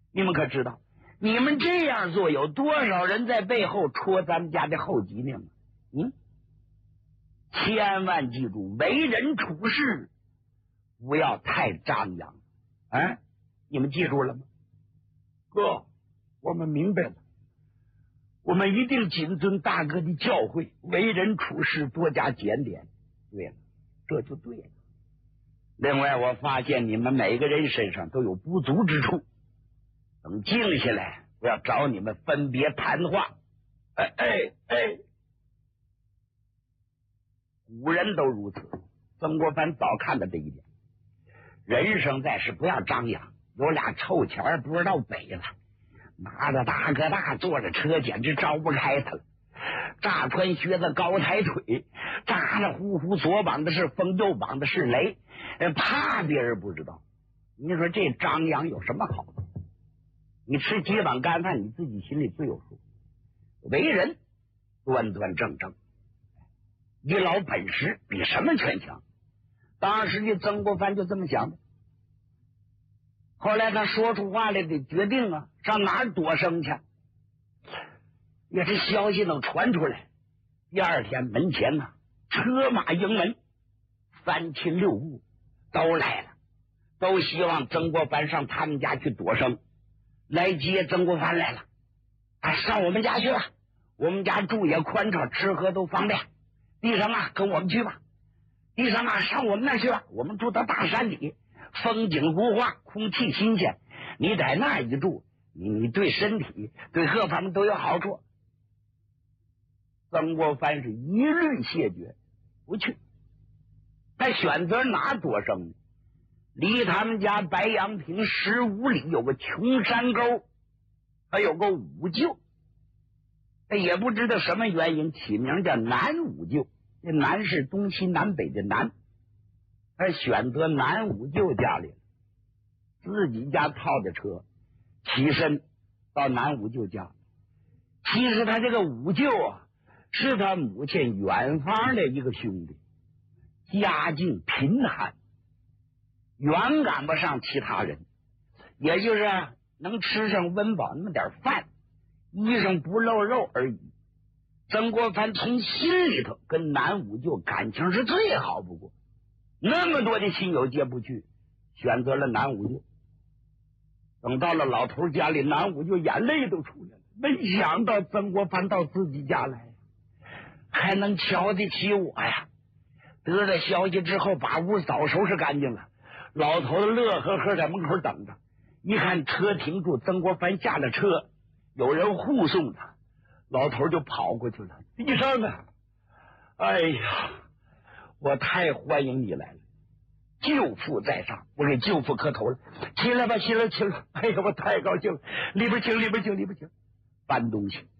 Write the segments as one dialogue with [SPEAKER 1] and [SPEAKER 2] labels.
[SPEAKER 1] 你们可知道，你们这样做有多少人在背后戳咱们家的后脊梁吗？千万记住，为人处事不要太张扬啊！你们记住了吗？哥，我们明白了，我们一定谨遵大哥的教诲，为人处事多加检点。对了，这就对了。另外，我发现你们每个人身上都有不足之处，等静下来，我要找你们分别谈话。古人都如此，曾国藩早看到这一点。人生在世不要张扬，有俩臭钱不知道北了，拿着大哥大坐着车，简直招不开他了。乍穿靴子高抬腿，咋着呼呼，左膀的是风，右膀的是雷，怕别人不知道。你说这张扬有什么好的？你吃几碗干饭，你自己心里最有数。为人端端正正，一老本实，比什么全强。当时的曾国藩就这么想的。后来他说出话来的决定啊，上哪儿躲生去？也是消息能传出来，第二天门前呢，车马迎门，三亲六故都来了，都希望曾国藩上他们家去躲生，来接曾国藩来了。上我们家去吧，我们家住也宽敞，吃喝都方便。地上啊，跟我们去吧。地上啊，上我们那去吧。我们住到大山里，风景如画，空气新鲜。你在那一住，你对身体对各方面都有好处。曾国藩是一律谢绝，不去。他选择哪躲生呢？离他们家白杨坪15里有个穷山沟，还有个五舅。他也不知道什么原因起名叫南五舅，这南是东西南北的南，他选择南五舅家里了，自己家套的车起身到南五舅家。其实他这个五舅啊，是他母亲远方的一个兄弟，家境贫寒，远赶不上其他人，也就是能吃上温饱那么点饭，衣裳不露肉而已。曾国藩从心里头跟南五舅感情是最好不过，那么多的亲友接不去，选择了南五舅。等到了老头家里，南五舅眼泪都出来了，没想到曾国藩到自己家来，还能瞧得起我呀！得到消息之后，把屋早收拾干净了。老头子乐呵呵在门口等着，一看车停住，曾国藩下了车，有人护送他，老头就跑过去了。地上啊，哎呀，我太欢迎你来了，舅父在上，我给舅父磕头了。起来吧，起来，起来！哎呀，我太高兴了，里边请，里边请，里边请，搬东西。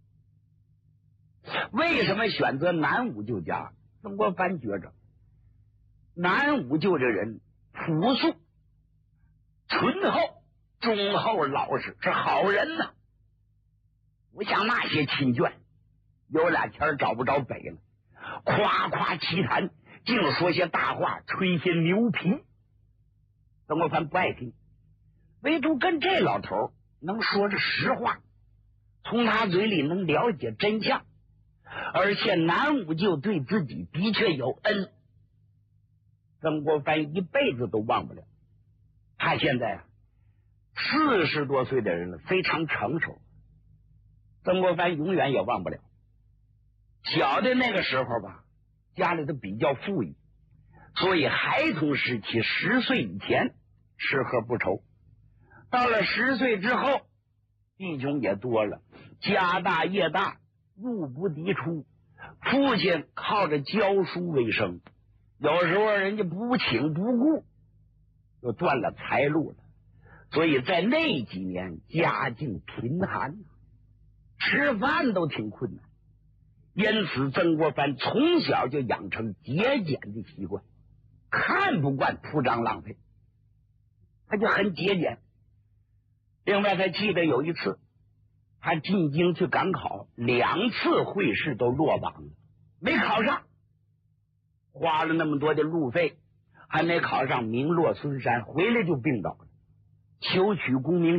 [SPEAKER 1] 为什么选择南五舅家？曾国藩觉着南五舅这人朴素、醇厚、忠厚、老实，是好人呐，不像那些亲眷，有俩钱找不着北了，夸夸其谈，净说些大话，吹些牛皮。曾国藩不爱听，唯独跟这老头能说着实话，从他嘴里能了解真相。而且南五舅对自己的确有恩，曾国藩一辈子都忘不了。他现在40多岁的人了，非常成熟，曾国藩永远也忘不了。小的那个时候吧，家里头比较富裕，所以孩童时期10岁以前吃喝不愁，到了10岁之后，弟兄也多了，家大业大，入不敌出，父亲靠着教书为生，有时候人家不请不顾，就断了财路了。所以在那几年家境贫寒，吃饭都挺困难。因此曾国藩从小就养成节俭的习惯，看不惯铺张浪费，他就很节俭。另外他记得有一次他进京去赶考，2次会试都落榜了，没考上，花了那么多的路费，还没考上，名落孙山，回来就病倒了，求取功名